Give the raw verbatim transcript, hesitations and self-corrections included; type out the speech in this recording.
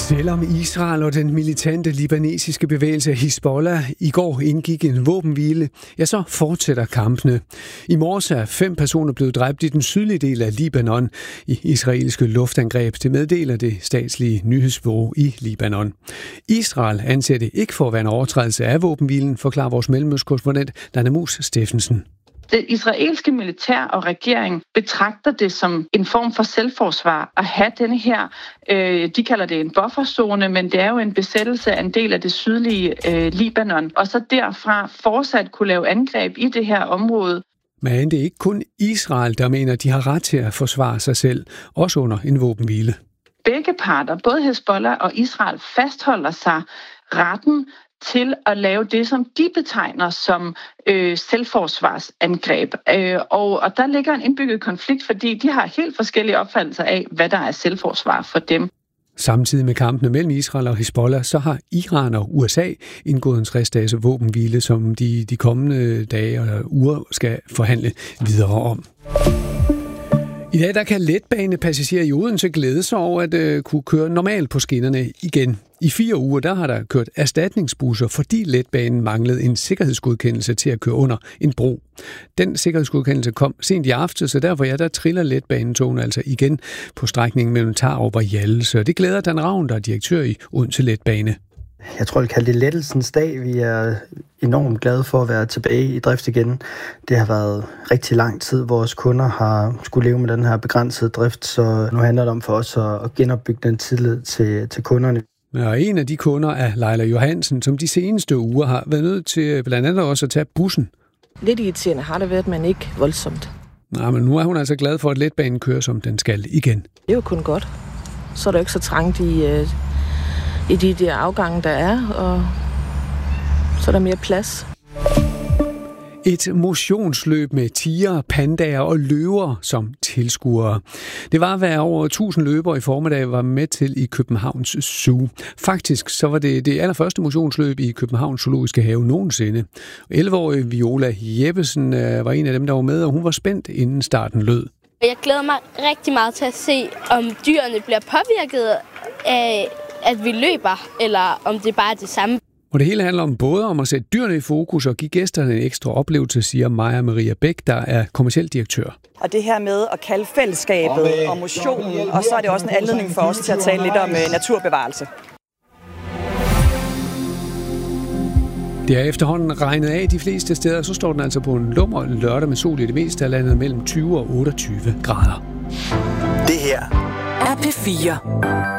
Selvom Israel og den militante libanesiske bevægelse Hizbollah i går indgik en våbenhvile, ja, så fortsætter kampene. I morges er fem personer blevet dræbt i den sydlige del af Libanon i israelske luftangreb. Det meddeler det statslige nyhedsbureau i Libanon. Israel anser det ikke for at være en overtrædelse af våbenhvilen, forklarer vores mellemøstkorrespondent Dana Mus Steffensen. Det israelske militær og regering betragter det som en form for selvforsvar at have denne her, øh, de kalder det en bufferzone, men det er jo en besættelse af en del af det sydlige øh, Libanon, og så derfra fortsat kunne lave angreb i det her område. Men det er ikke kun Israel, der mener, at de har ret til at forsvare sig selv, også under en våbenhvile. Begge parter, både Hizbollah og Israel, fastholder sig retten til at lave det, som de betegner som øh, selvforsvarsangreb. Øh, og, og der ligger en indbygget konflikt, fordi de har helt forskellige opfattelser af, hvad der er selvforsvar for dem. Samtidig med kampene mellem Israel og Hizbollah, så har Iran og U S A indgået en tres-dages våbenhvile, som de de kommende dage og uger skal forhandle videre om. I dag der kan letbanepassagerer i Odense glæde sig over at uh, kunne køre normalt på skinnerne igen. I fire uger der har der kørt erstatningsbusser, fordi letbanen manglede en sikkerhedsgodkendelse til at køre under en bro. Den sikkerhedsgodkendelse kom sent i aften, så derfor ja, der triller letbanetogene altså igen på strækningen mellem Tarup og Hjallese. Det glæder Dan Ravn, der er direktør i Odense Letbane. Jeg tror, jeg kalder det lettelsens dag. Vi er enormt glade for at være tilbage i drift igen. Det har været rigtig lang tid. Vores kunder har skulle leve med den her begrænsede drift, så nu handler det om for os at genopbygge den tillid til, til kunderne. Og en af de kunder er Leila Johansen, som de seneste uger har været nødt til blandt andet også at tage bussen. Lidt irriterende har det været, men ikke voldsomt. Nej, men nu er hun altså glad for, at letbanen kører, som den skal igen. Det er jo kun godt. Så er der ikke så trangt i... i de der afgange, der er, og så er der mere plads. Et motionsløb med tiger, pandaer og løver som tilskuere. Det var, hvad over tusind løbere i formiddag var med til i Københavns Zoo. Faktisk så var det det allerførste motionsløb i Københavns Zoologiske Have nogensinde. elleve-årige Viola Jeppesen var en af dem, der var med, og hun var spændt, inden starten lød. Jeg glæder mig rigtig meget til at se, om dyrene bliver påvirket af at vi løber, eller om det bare er det samme. Og det hele handler om både om at sætte dyrene i fokus og give gæsterne en ekstra oplevelse, siger Maja Maria Bæk, der er kommerciel direktør. Og det her med at kalde fællesskabet og motionen, og så er det også en anledning for os til at tale lidt om naturbevarelse. Det er efterhånden regnet af de fleste steder, så står den altså på en lummer lørdag med sol i det meste af landet mellem tyve og otteogtyve grader. Det her er P fire.